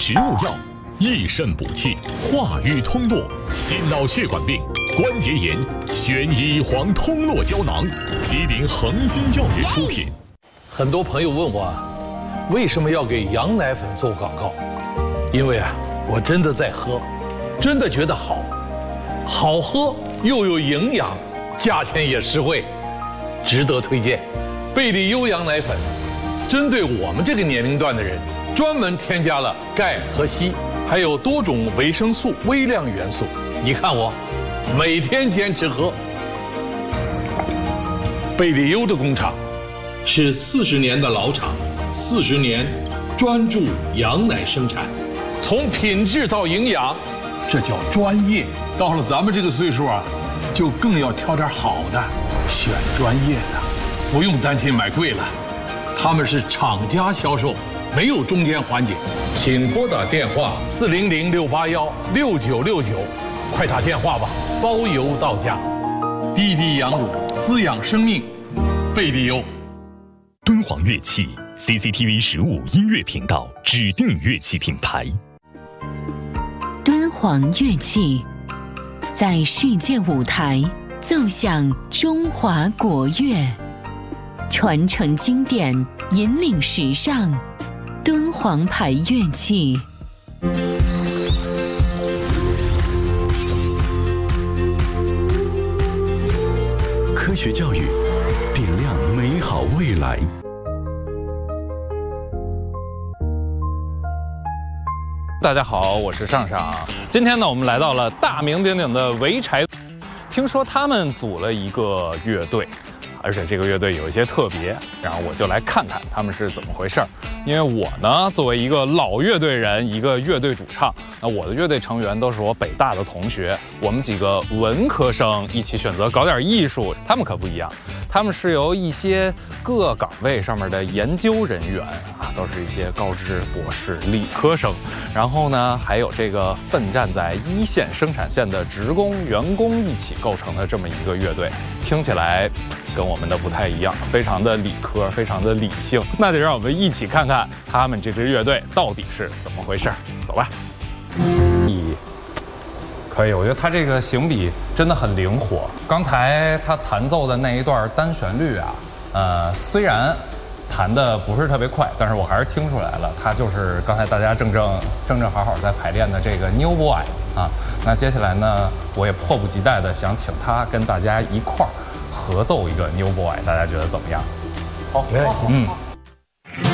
植物药，益肾补气，化瘀通络，心脑血管病、关节炎，选乙黄通络胶囊，吉林恒金药业出品。 很多朋友问我，为什么要给羊奶粉做广告？因为我真的在喝，真的觉得好喝又有营养，价钱也实惠，值得推荐。贝利优羊奶粉，针对我们这个年龄段的人，专门添加了钙和硒，还有多种维生素、微量元素。你看我，每天坚持喝。贝利优的工厂是40年的老厂，40年专注羊奶生产，从品质到营养，这叫专业。到了咱们这个岁数就更要挑点好的，选专业的，不用担心买贵了。他们是厂家销售，没有中间环节。请拨打电话400-681-6969，快打电话吧，包邮到家。滴滴羊乳，滋养生命，贝利优。 敦煌乐器 CCTV 15音乐频道指定乐器品牌。 敦煌乐器在世界舞台奏响中华国乐，传承经典，引领时尚。敦煌牌乐器。 科学教育，点亮美好未来。 大家好，我是上上。今天呢，我们来到了大名鼎鼎的潍柴，听说他们组了一个乐队，而且这个乐队有一些特别，然后我就来看看他们是怎么回事儿。因为我呢，作为一个老乐队人，一个乐队主唱，那我的乐队成员都是我北大的同学，我们几个文科生一起选择搞点艺术。他们可不一样，他们是由一些各岗位上面的研究人员都是一些高知博士、理科生，然后呢，还有这个奋战在一线生产线的职工、员工一起构成的这么一个乐队，听起来跟我们的不太一样，非常的理科，非常的理性。那就让我们一起看看他们这支乐队到底是怎么回事。走吧。可以，我觉得他这个行笔真的很灵活。刚才他弹奏的那一段单旋律虽然弹的不是特别快，但是我还是听出来了，他就是刚才大家正好好在排练的这个 New Boy 那接下来呢，我也迫不及待的想请他跟大家一块儿合奏一个 New Boy， 大家觉得怎么样？ 好，没问题。